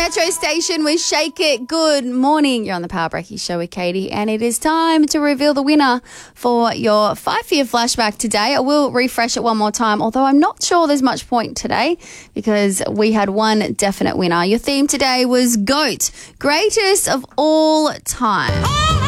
Metro Station with Shake It. Good morning. You're on the Power Breaky Show with Katie, and it is time to reveal the winner for your 5-year flashback today. I will refresh it one more time, although I'm not sure there's much point today because we had one definite winner. Your theme today was GOAT, greatest of all time.